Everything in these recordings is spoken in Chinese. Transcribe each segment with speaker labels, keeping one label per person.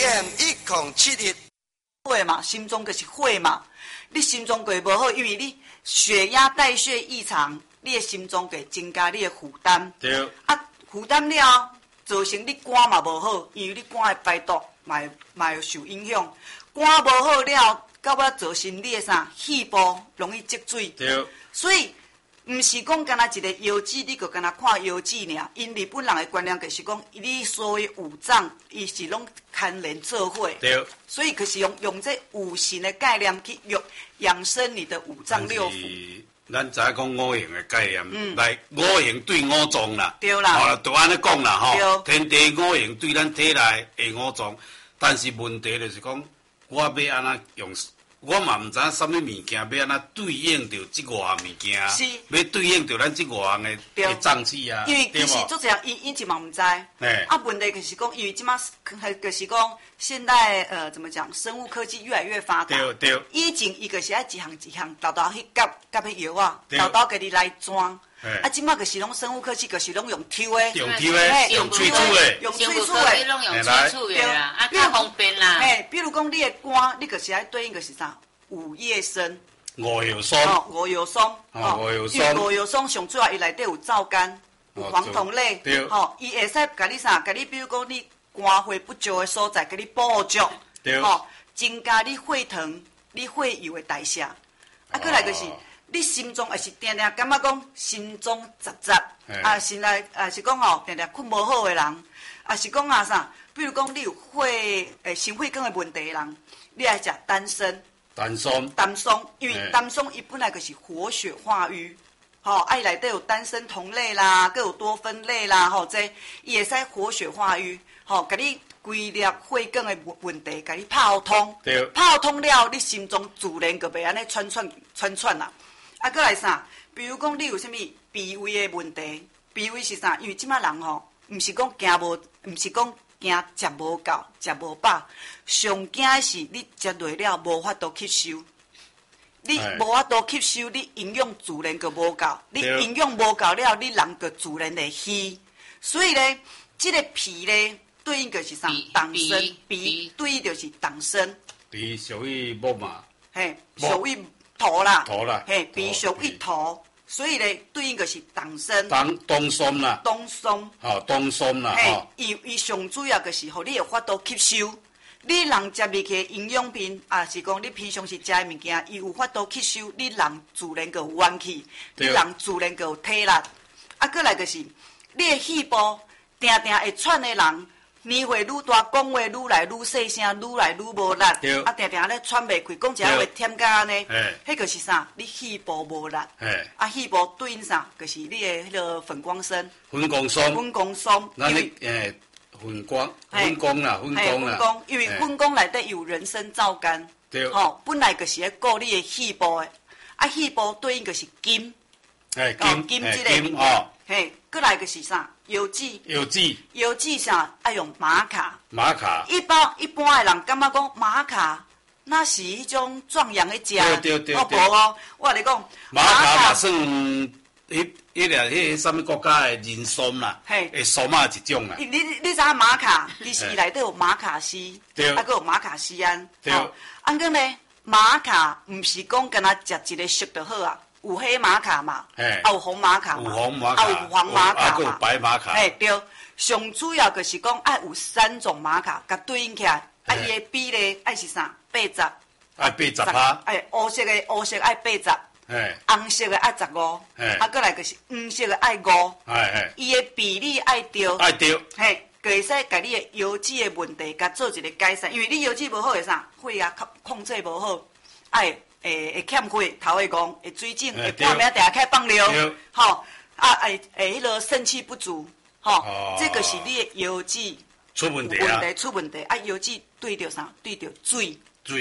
Speaker 1: AM1071。
Speaker 2: 火嘛，心中就是火嘛。你心中过无好，因为你血压代谢异常，你的心中会增加你的负担。
Speaker 3: 对。
Speaker 2: 负担了，造成你肝嘛无好，因为你肝的排毒嘛会受影响。肝无好了，到尾造成你的肺部容易积水。
Speaker 3: 对。
Speaker 2: 所以，毋是讲干那一个腰子，你就干那看腰子尔。因日本人的观念就是讲，你所有五脏，伊是拢牵连做伙。
Speaker 3: 对。
Speaker 2: 所以可是用这五行的概念去养生你的五脏六腑。
Speaker 3: 咱知影讲五行的概念，来五行对五脏啦，
Speaker 2: 对啦，
Speaker 3: 就安尼讲啦吼。
Speaker 2: 天
Speaker 3: 地五行对咱体内的五脏，但是问题就是讲，我要安怎用？我嘛毋知影什么物件要安怎对应着即五项物件，
Speaker 2: 是
Speaker 3: 要对应着咱即五项的脏器啊，
Speaker 2: 因为其实做这样，伊一嘛毋知。问题就是讲，因为即马就是讲，现代怎么讲，生物科技越来越发达。
Speaker 3: 对。
Speaker 2: 以前伊就是爱一项一项，豆豆去夹迄药啊，豆豆家己来装。即马就是拢生物科技，就是拢用抽的，
Speaker 3: 用吹出的，
Speaker 2: 用吹出的，
Speaker 4: 拢用吹出的啦，较方便啦。
Speaker 2: 比如讲你的肝，你就是爱对应就是啥？五叶参。
Speaker 3: 五叶松。
Speaker 2: 五叶松。因为五叶松上主要伊内底有皂苷，有黄酮类。
Speaker 3: 对。
Speaker 2: 伊会使甲你比如讲你肝血不足的所在，甲你补足。
Speaker 3: 对。
Speaker 2: 增加你血糖、你血油的代谢。过来就是。你心中也是定定感觉讲心中杂杂，心内是讲定定困无好的人，是讲啥？比如讲你有心血管的问题的人，你爱食丹参。丹松，因为丹松伊本来就是活血化瘀，伊内底有丹参酮类啦，佮有多酚类啦，这伊会使活血化瘀，甲你规粒血管的问题，甲你泡通。
Speaker 3: 对。
Speaker 2: 泡通了，你心中自然就袂安尼窜啦。过来啥？比如讲，你有啥物脾胃的问题？脾胃是啥？因为即马人毋是讲毋是讲惊食无够、食无饱，上惊的是你食落了无法度吸收。你无法度吸收，你营养自然就无够。你营养无够了，你人就自然会虚。所以咧，即个脾咧对应就是啥？党参。脾对应就是党参。
Speaker 3: 脾属于木嘛？
Speaker 2: 属于。土啦，脾属于土，所以咧对应就是党参。
Speaker 3: 冬松啦。
Speaker 2: 冬松。
Speaker 3: 冬松啦。
Speaker 2: 伊上主要就是互你有法度吸收。你人食入去营养品，是讲你平常时食的物件，伊有法度吸收，你人自然就有元气，你人自然就有体力。过来就是你的肺部定定会喘的人。年岁愈大，讲话愈来愈细声，愈来愈无力，定定咧喘袂开，讲一下话添甲安尼，迄个是啥？你肺部无力，肺部对应啥？就是你的迄个粉光参。
Speaker 3: 粉光松。
Speaker 2: 粉光松。
Speaker 3: 那你粉光啦，
Speaker 2: 因为粉光内底有人参皂苷，本来就是咧顾你的肺部的，肺部对应就是金。金即个。过来就是啥？药剂啥？爱用玛卡。一般的人感觉讲玛卡，那是迄种壮阳的食。
Speaker 3: 对。
Speaker 2: 我跟你讲，
Speaker 3: 玛卡嘛算迄什么国家的人参啦，松啊一种啦。
Speaker 2: 你知影玛卡？其实伊内底有玛卡西，还有玛卡西胺。
Speaker 3: 对。
Speaker 2: 个呢，玛卡毋是讲干那食一个色就好啊。有黑玛卡嘛，有红玛卡嘛，有黄玛卡嘛，
Speaker 3: 有白玛卡。
Speaker 2: 对，上主要就是讲爱有3种玛卡，甲对应起来，伊的比例爱是啥？80。
Speaker 3: 爱80%。
Speaker 2: 黑色爱80。红色的爱15。过来就是黄色的爱5。伊的比例爱对。就会使甲你的腰子的问题，甲做一个改善，因为你腰子无好，会啥？血压控制无好，会欠血，头会戆，会水肿，会半暝定开放尿，会迄个肾气不足，这个是你的腰子
Speaker 3: 出问题，
Speaker 2: 腰子对着啥？对着水，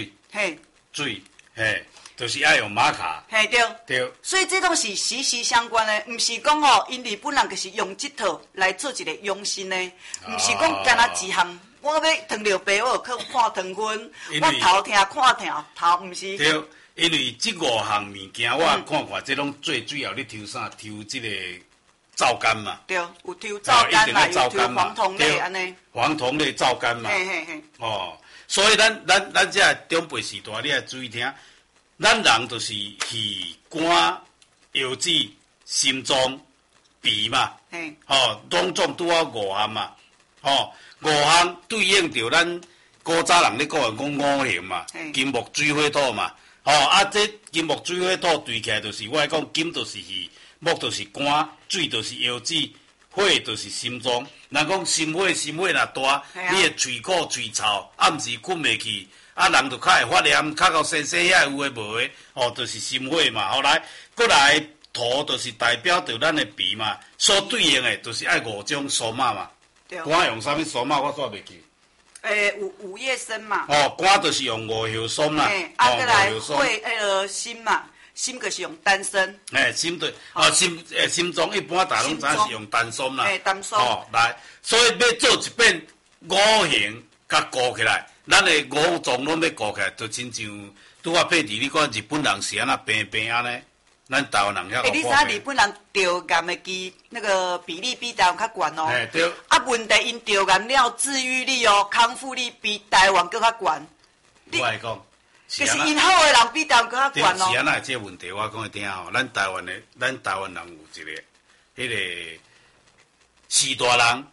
Speaker 3: 就是爱用玛卡。
Speaker 2: 对。所以这种是息息相关的，毋是讲因日本人就是用这套来做一个养生的，毋是讲干那一项。我要糖尿病，我去看糖分，我头痛看头，毋是。
Speaker 3: 对。因为这5项物件，我看这拢最主要，你抽啥？抽这个皂苷嘛。
Speaker 2: 对，有抽皂苷啦，有抽黄酮类安尼。
Speaker 3: 黄酮类皂苷嘛。
Speaker 2: 嘿嘿嘿。
Speaker 3: 哦，所以咱这长辈时代，你要注意听，咱人就是肺、肝、腰子、心脏、脾嘛。
Speaker 2: 嘿。
Speaker 3: 哦，拢总拄好5项嘛。哦，5项对应着咱古早人咧讲五行嘛，金木水火土嘛。哦，啊，这金木水火土对起来就是我来讲，金就是肺，木就是肝，水就是腰子，火就是心脏。人讲心火若大，你的喙苦喙臭，暗时困袂去，啊，人就较会发炎，较到生遐有诶无诶，哦，就是心火嘛。后来，过来土就是代表着咱的脾嘛，所对应诶就是爱5种苏麻嘛。肝用啥物苏麻？我煞袂记。
Speaker 2: 五叶参嘛。
Speaker 3: 哦，肝就是用5叶松啦。
Speaker 2: 啊，再来心嘛，心就是用丹参。
Speaker 3: 心对，心脏一般大拢知是用丹参啦。
Speaker 2: 丹参。
Speaker 3: 哦，来，所以要做一遍五行，甲顾起来，咱的五脏拢要顾起来，就亲像拄啊佩蒂你讲日本人是安那病安尼。咱台湾人遐
Speaker 2: 你知影日本人得癌的那个比例比台湾较悬哦。
Speaker 3: 对。
Speaker 2: 啊，问题因得癌了，治愈率哦、康复率比台湾更较悬。
Speaker 3: 我来讲，
Speaker 2: 就是因好的人比台湾更较悬哦。
Speaker 3: 是安那这问题，我讲你听吼，咱台湾人有一个，迄个四大人，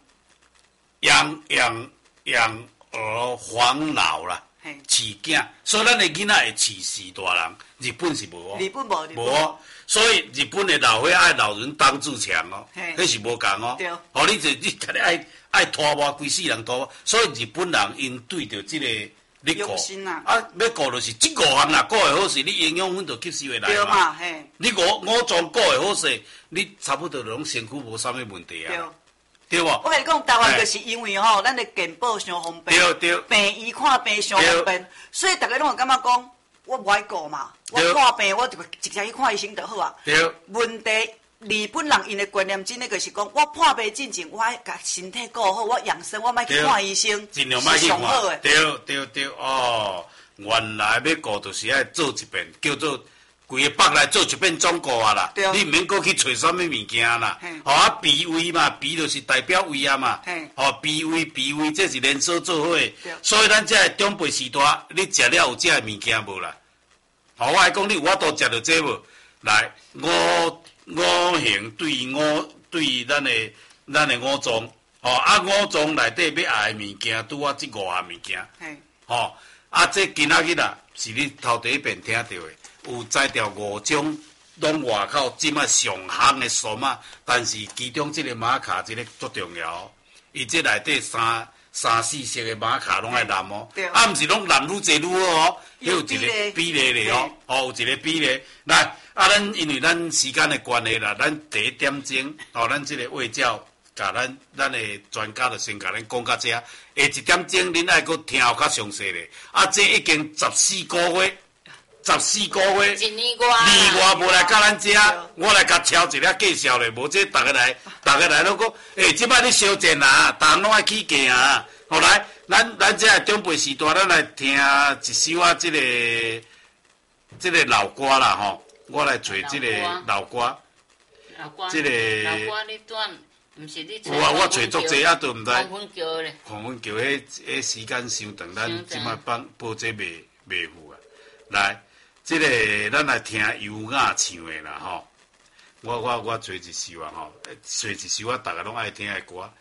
Speaker 3: 养儿防老啦。饲囝，所以咱的囡仔会饲四大人。日本是无哦，
Speaker 2: 日本无，
Speaker 3: 无哦。所以日本的老伙爱老人当自强哦，迄是无共哦。
Speaker 2: 对。
Speaker 3: 哦，你家己爱拖磨，规世人拖磨。所以日本人因对着这个你顾啊，要顾就是这5项啦，顾会好势，你营养分就吸收会来嘛。
Speaker 2: 对嘛，嘿。
Speaker 3: 你五脏顾会好势，你差不多拢身躯无啥物问题啊。对无？
Speaker 2: 我甲你讲，台湾就是因为吼，咱的健保伤方便，病医看病伤方便，所以大家拢会感觉讲，我无爱顾嘛，我看病我就直接去看医生就好啊。问题日本人因的观念真的就是讲，我破病进前，我爱甲身体顾好，我养生，我莫去看医生，
Speaker 3: 尽量莫去看。对哦，原来要顾就是爱做一遍，叫做。规个北来做一遍总顾啊啦，你毋免搁去找啥物物件啦。啊，脾胃嘛，脾就是代表胃啊嘛。脾胃这是连锁做伙的，所以咱这长辈时代，你食了有这物件无啦？我来讲，你有法度食到这无？来，五行对咱的五脏，五脏内底要爱的物件，拄啊这5项物件。这今仔日啦，是你头第一遍听到的。有摘掉5种，拢外口即摆上行的素嘛，但是其中这个玛卡这个足重要，伊这内底三四色的玛卡拢爱染哦，毋是拢染愈济愈好哦，有一个比例咧哦，有一个比例。来，咱因为咱时间的关系啦，咱第1点钟，咱这个卫教，甲咱的专家就先甲咱讲到这，下1点钟恁爱搁听较详细咧，这已经14个月。14个月，2月无来甲咱遮，我来甲敲一下介绍咧，无这大家来拢讲，即摆你小贱啊，逐项拢爱起价啊。后来，咱这长辈时代，咱来听一首啊，这个老歌啦吼，我来找这个老歌。这个
Speaker 4: 老歌你转，毋是你找。
Speaker 3: 有啊，我找足济啊，都毋知。
Speaker 4: 黄昏桥咧。
Speaker 3: 黄昏桥，迄时间伤长，咱即摆报这袂赴啊，来。这个咱来听优雅唱的啦吼，我找一首啊吼，找一首啊，大家拢爱听的歌。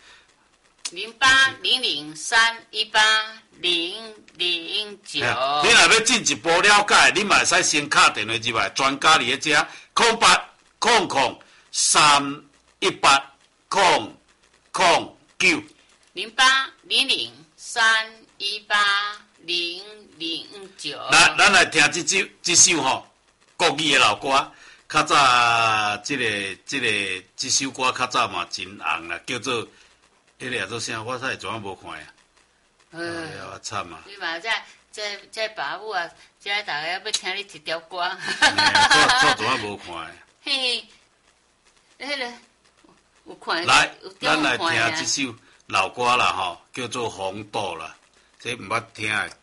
Speaker 4: 0800318009。你
Speaker 3: 若要进一步了解，你嘛会使先敲电话入来，专家伫咧遮0800318009。
Speaker 4: 0800318009。
Speaker 3: 咱来听这首吼国语的老歌，较早这首歌较早嘛真红啦，叫做迄个叫做啥？我才会怎啊无看呀？哎呀，惨啊！
Speaker 4: 你嘛这爸母啊，这大家要听你一条歌。
Speaker 3: 我怎啊无看呀？
Speaker 4: 嘿，迄个有看。
Speaker 3: 来，咱来听这首老歌啦吼，叫做《红豆》啦。这毋捌听的，